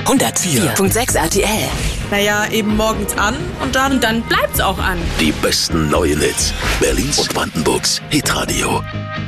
104.6 RTL. Naja, eben morgens an und dann bleibt's auch an. Die besten neuen Hits Berlins und Brandenburgs Hitradio.